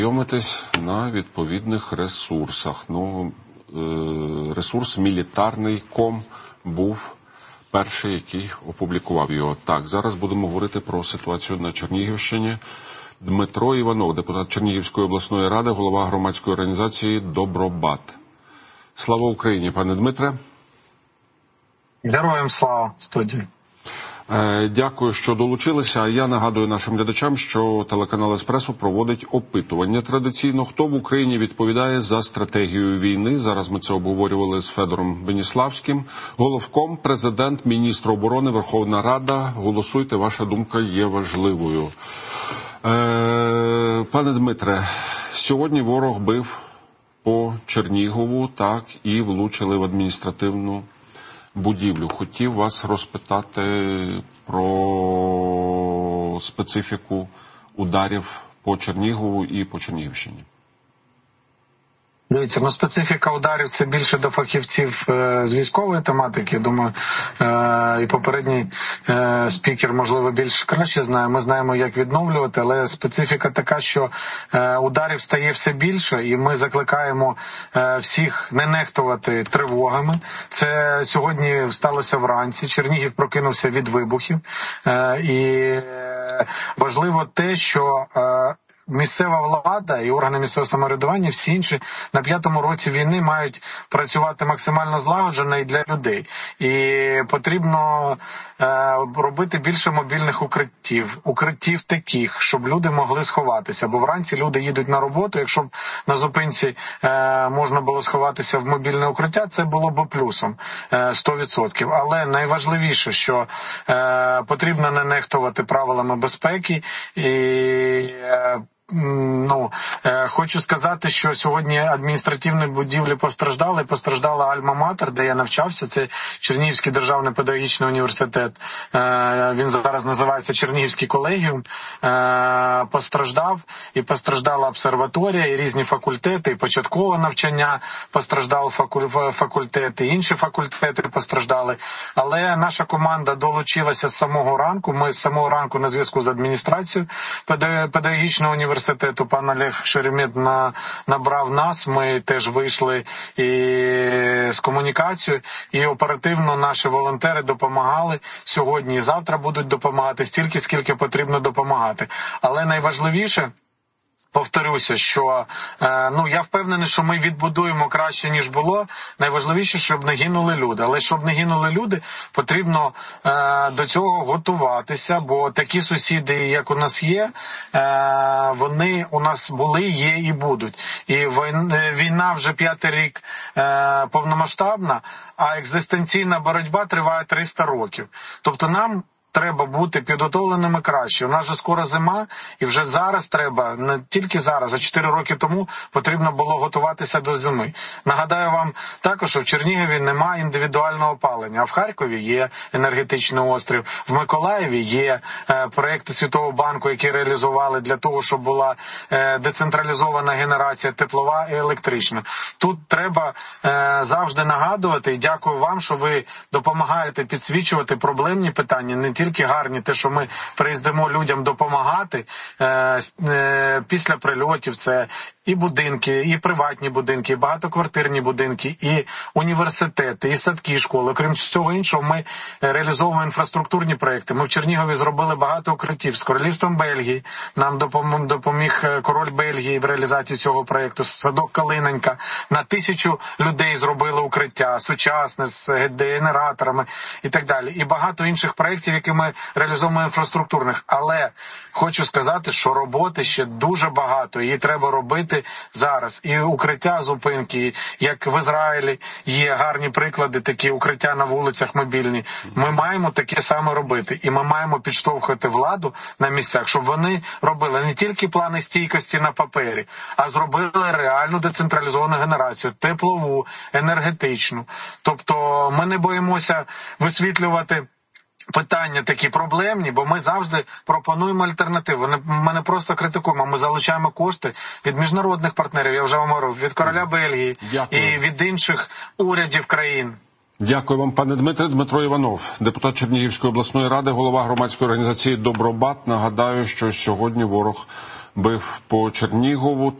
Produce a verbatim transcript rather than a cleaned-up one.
знайомитись на відповідних ресурсах. Ну, ресурс мілітарний точка ком був перший, який опублікував його. Так, зараз будемо говорити про ситуацію на Чернігівщині. Дмитро Іванов, депутат Чернігівської обласної ради, голова громадської організації «Добробат». Слава Україні, пане Дмитре. Героям слава, студії. Дякую, що долучилися. Я нагадую нашим глядачам, що телеканал «Еспресо» проводить опитування традиційно. Хто в Україні відповідає за стратегію війни? Зараз ми це обговорювали з Федором Веніславським. Головком, президент, міністр оборони, Верховна Рада. Голосуйте, ваша думка є важливою. Е, пане Дмитре, сьогодні ворог бив по Чернігову, так, і влучили в адміністративну будівлю. Хотів вас розпитати про специфіку ударів по Чернігову і по Чернігівщині. Дивіться, ну специфіка ударів – це більше до фахівців е, з військової тематики. Думаю, е, і попередній е, спікер, можливо, більш краще знає. Ми знаємо, як відновлювати, але специфіка така, що е, ударів стає все більше, і ми закликаємо е, всіх не нехтувати тривогами. Це сьогодні сталося вранці. Чернігів прокинувся від вибухів. Е, і е, важливо те, що е, місцева влада і органи місцевого самоврядування, всі інші на п'ятому році війни мають працювати максимально злагоджено і для людей. І потрібно е, робити більше мобільних укриттів, укриттів таких, щоб люди могли сховатися. Бо вранці люди їдуть на роботу, якщо б на зупинці е, можна було сховатися в мобільне укриття, це було б плюсом е, сто відсотків. Але найважливіше, що е, потрібно не нехтувати правилами безпеки і е, Ну, е, хочу сказати, що сьогодні адміністративні будівлі постраждали. Постраждала Альма-Матер, де я навчався. Це Чернігівський державний педагогічний університет. Е, він зараз називається Чернігівський колегіум. Е, постраждав і постраждала обсерваторія, і різні факультети, і початкове навчання постраждав факультет, і інші факультети постраждали. Але наша команда долучилася з самого ранку. Ми з самого ранку на зв'язку з адміністрацією педагогічного університету. Пан Олег Шеремет на, набрав нас, ми теж вийшли і з комунікацією, і оперативно наші волонтери допомагали сьогодні і завтра будуть допомагати стільки, скільки потрібно допомагати. Але найважливіше, повторюся, що ну я впевнений, що ми відбудуємо краще, ніж було. Найважливіше, щоб не гинули люди. Але щоб не гинули люди, потрібно е, до цього готуватися, бо такі сусіди, як у нас є, е, вони у нас були, є і будуть. І війна вже п'ятий рік е, повномасштабна, а екзистенційна боротьба триває триста років. Тобто нам треба бути підготовленими краще. У нас же скоро зима, і вже зараз треба, не тільки зараз, а чотири роки тому потрібно було готуватися до зими. Нагадаю вам також, що в Чернігові немає індивідуального опалення, а в Харкові є енергетичний острів, в Миколаєві є е, проекти Світового банку, які реалізували для того, щоб була е, децентралізована генерація теплова і електрична. Тут треба е, завжди нагадувати, і дякую вам, що ви допомагаєте підсвічувати проблемні питання, не тільки гарні, те, що ми приїздимо людям допомагати е, е, після прильотів, це і будинки, і приватні будинки, і багатоквартирні будинки, і університети, і садки, і школи. Крім всього іншого, ми реалізовуємо інфраструктурні проекти. Ми в Чернігові зробили багато укриттів з Королівством Бельгії. Нам допомог, допоміг король Бельгії в реалізації цього проекту. Садок Калиненька. На тисячу людей зробили укриття, сучасне, з генераторами і так далі. І багато інших проєктів, які ми реалізовуємо інфраструктурних. Але хочу сказати, що роботи ще дуже багато, її треба робити зараз. І укриття зупинки, як в Ізраїлі є гарні приклади, такі укриття на вулицях мобільні. Ми маємо таке саме робити. І ми маємо підштовхувати владу на місцях, щоб вони робили не тільки плани стійкості на папері, а зробили реальну децентралізовану генерацію, теплову, енергетичну. Тобто ми не боїмося висвітлювати питання такі проблемні, бо ми завжди пропонуємо альтернативу. Ми не просто критикуємо, ми залучаємо кошти від міжнародних партнерів, я вже вам говорив, від короля Бельгії. Дякую. І від інших урядів країн. Дякую вам, пане Дмитре. Дмитро Іванов, депутат Чернігівської обласної ради, голова громадської організації «Добробат». Нагадаю, що сьогодні ворог бив по Чернігову.